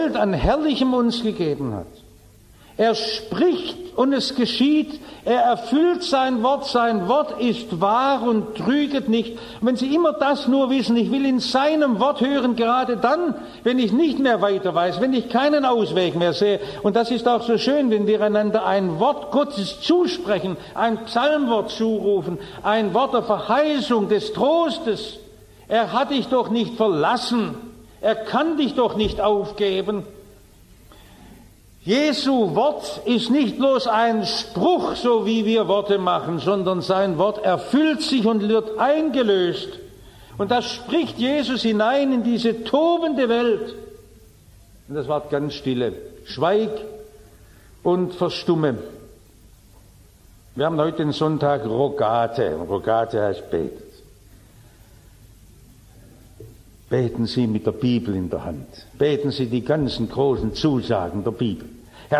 an Herrlichem uns gegeben hat. Er spricht und es geschieht. Er erfüllt sein Wort ist wahr und trüget nicht. Und wenn Sie immer das nur wissen, ich will in seinem Wort hören, gerade dann, wenn ich nicht mehr weiter weiß, wenn ich keinen Ausweg mehr sehe. Und das ist auch so schön, wenn wir einander ein Wort Gottes zusprechen, ein Psalmwort zurufen, ein Wort der Verheißung, des Trostes. Er hat dich doch nicht verlassen. Er kann dich doch nicht aufgeben. Jesu Wort ist nicht bloß ein Spruch, so wie wir Worte machen, sondern sein Wort erfüllt sich und wird eingelöst. Und das spricht Jesus hinein in diese tobende Welt. Und das Wort ganz stille. Schweig und verstumme. Wir haben heute den Sonntag Rogate. Rogate heißt betet. Beten Sie mit der Bibel in der Hand. Beten Sie die ganzen großen Zusagen der Bibel.